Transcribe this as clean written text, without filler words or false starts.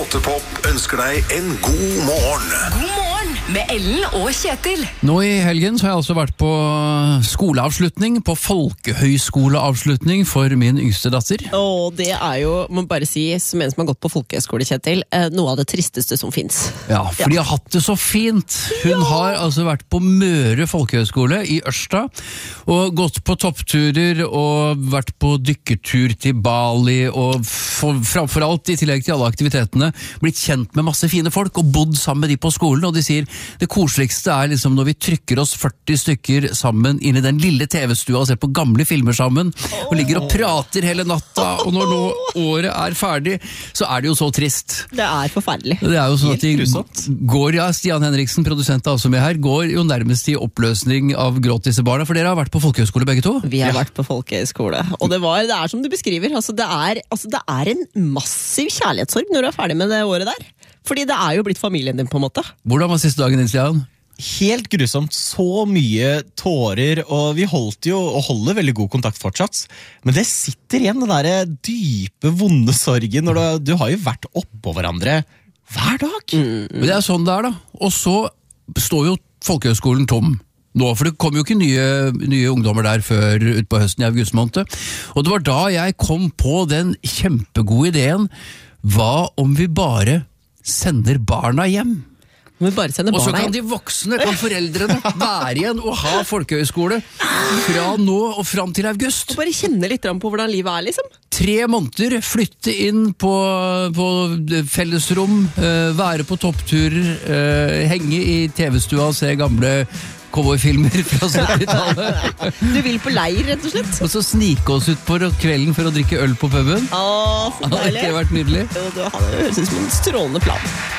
P3-Pop ønsker deg en god morgen. God morgen med Ellen og Kjetil. Nå i helgen så har jeg altså vært på skoleavslutning, på folkehøyskoleavslutning for min yngste datter. Og det jo, må bare si, som en som har gått på folkehøyskole, Kjetil, noe av det tristeste som finnes. Ja, for de har hatt det så fint. Hun har altså vært på Møre folkehøyskole i Ørsta, og gått på toppturer, og vært på dykkertur til Bali, og framfor alt, i tillegg til alle aktivitetene, blitt kjent med masse fine folk, og bodd sammen med de på skolen, og de sier, det koseligste liksom når vi trykker oss 40 stykker sammen inn i den lille TV-stua og ser på gamle filmer sammen, og ligger og prater hele natta, og når nå året ferdig, så det jo så trist. Det forferdelig. Det jo sånn at de går, ja, Stian Henriksen, produsent altså med her, går jo nærmest i oppløsning av gråt disse barna, for dere har vært på folkehøyskole begge to? Vi har vært på folkehøyskole, og det som du beskriver, det en massiv kjærlighetssorg når du ferdig med det året der. Fordi det jo blitt familien din på en måte. Hvordan var siste dagen din, Stian? Helt grusomt, så mye tårer, og vi holdt jo og holder veldig god kontakt fortsatt. Men det sitter igjen, den der dype, vonde sorgen, når du har jo vært oppå hverandre hver dag. Men det sånn det da. Og så står jo folkehøyskolen tom nå, for det kom jo ikke nye ungdommer der før ut på høsten i august måned. Og det var da jeg kom på den kjempegode ideen, hva om vi bare sender barna hjem? Og så kan de voksne, kan foreldrene være igjen og ha folkehøyskole fra nå og fram til august. Og bare kjenne litt på hvordan livet liksom. 3 måneder, flytte inn på fellesrom, være på toppturer, henge i TV-stua og se gamle cowboyfilmer fra 70-tallet. Du vil på leir, rett og slett? Og så snike oss ut på kvelden for å drikke øl på puben. Så deilig. Det har ikke vært nydelig. Det høres ut som en strålende plan.